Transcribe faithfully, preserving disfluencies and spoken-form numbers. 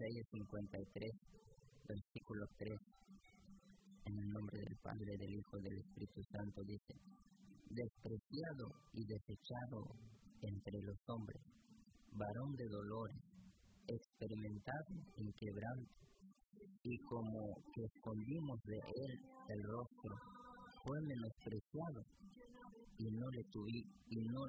Isaías cincuenta y tres, versículo tres, en el nombre del Padre, del Hijo y del Espíritu Santo, dice: despreciado y desechado entre los hombres, varón de dolores, experimentado en quebranto, y como que escondimos de él el rostro, fue menospreciado y no le tuvi, y no